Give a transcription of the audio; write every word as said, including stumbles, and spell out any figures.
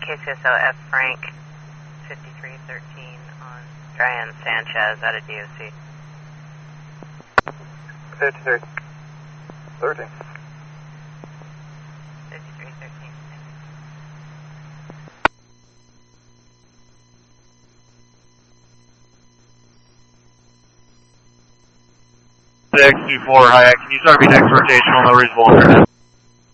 K C S O F Frank, fifty-three thirteen on Brian Sanchez out of D O C. fifty-three thirteen. fifty-three thirteen. six two four, hi, can you start me next rotational, no reasonable alternate?